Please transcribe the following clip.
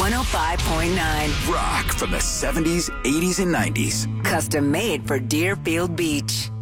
105.9. Rock from the 70s, 80s, and 90s. Custom made for Deerfield Beach.